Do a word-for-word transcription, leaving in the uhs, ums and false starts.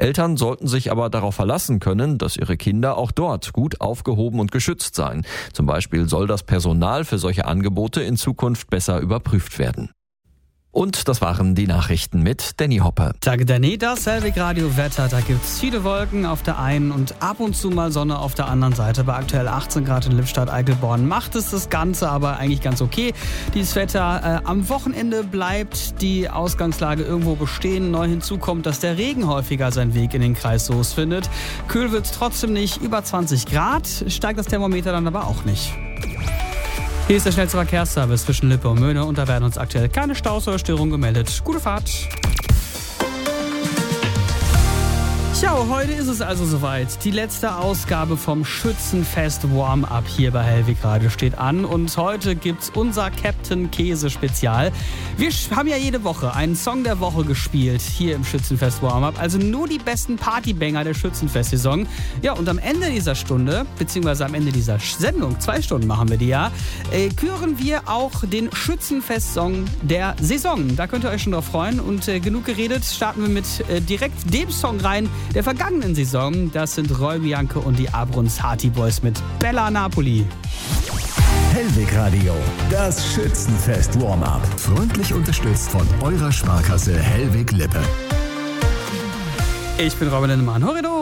Eltern sollten sich aber darauf verlassen können, dass ihre Kinder auch dort gut aufgehoben und geschützt seien. Zum Beispiel soll das Personal für solche Angebote in Zukunft besser überprüft werden. Und das waren die Nachrichten mit Danny Hoppe. Danke, Danny. Das Hellwig Radio Wetter. Da gibt es viele Wolken auf der einen und ab und zu mal Sonne auf der anderen Seite. Bei aktuell achtzehn Grad in Lippstadt-Eickelborn macht es das Ganze aber eigentlich ganz okay. Dieses Wetter äh, am Wochenende bleibt die Ausgangslage irgendwo bestehen. Neu hinzu kommt, dass der Regen häufiger seinen Weg in den Kreis Soest findet. Kühl wird es trotzdem nicht. Über zwanzig Grad steigt das Thermometer dann aber auch nicht. Hier ist der schnellste Verkehrsservice zwischen Lippe und Möhne und da werden uns aktuell keine Staus oder Störungen gemeldet. Gute Fahrt! Tja, heute ist es also soweit. Die letzte Ausgabe vom Schützenfest Warm-Up hier bei Hellwig Radio steht an und heute gibt's unser Captain Käse Spezial. Wir haben ja jede Woche einen Song der Woche gespielt hier im Schützenfest Warm-Up, also nur die besten Partybanger der Schützenfest-Saison. Ja, und am Ende dieser Stunde, beziehungsweise am Ende dieser Sendung, zwei Stunden machen wir die ja, äh, küren wir auch den Schützenfest-Song der Saison. Da könnt ihr euch schon drauf freuen und äh, genug geredet, starten wir mit äh, direkt dem Song rein der vergangenen Saison. Das sind Roy Bianco und die Abruns Harty Boys mit Bella Napoli. Hellwig Radio, das Schützenfest Warm-Up. Freundlich unterstützt von eurer Sparkasse Hellwig Lippe. Ich bin Robin Lindemann. Horrido!